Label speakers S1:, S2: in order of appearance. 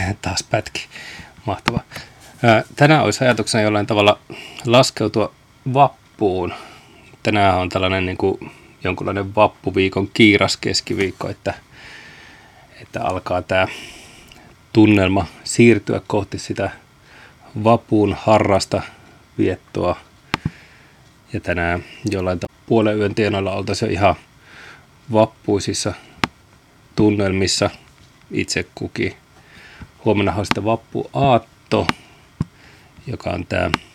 S1: taas pätki. Mahtavaa. Tänään olisi ajatuksena jollain tavalla laskeutua vappuun. Tänään on tällainen niin kuin jonkunlainen vappuviikon kiiras keskiviikko, että alkaa tämä tunnelma siirtyä kohti sitä vapun harrasta viettoa. Ja tänään jollain puolen yön tienoilla oltaisiin jo ihan vappuisissa tunnelmissa itse kukin. Huomenna on sitten vappuaatto, joka on tämä